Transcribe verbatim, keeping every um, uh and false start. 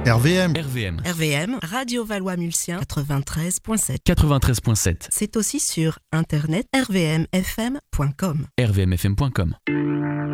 R V M. R V M. R V M, Radio Valois-Mulsien, quatre-vingt-treize virgule sept. quatre-vingt-treize virgule sept. C'est aussi sur internet r v m f m point com. r v m f m point com.